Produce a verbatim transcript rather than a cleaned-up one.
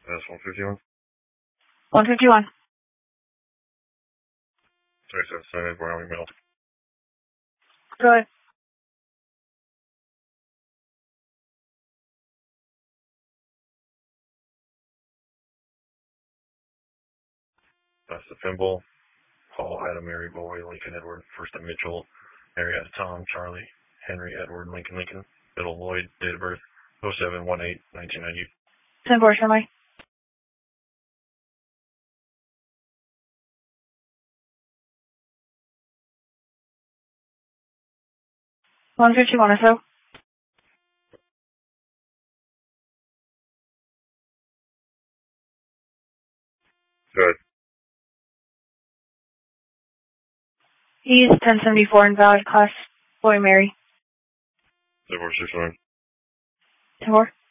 That's one fifty-one. one fifty-one. thirty-seven seventy, Wyoming Middle. Go ahead. That's the Fimble. Paul, Adam, Mary, Boy, Lincoln, Edward, First and Mitchell, Mary, Tom, Charlie, Henry, Edward, Lincoln, Lincoln, Middle, Lloyd, date of birth, oh seven one eight nineteen ninety. ten four, Shelby. one fifty-one or so. Good. He's ten seventy-four invalid class. Boy, Mary. ten four six one. ten four.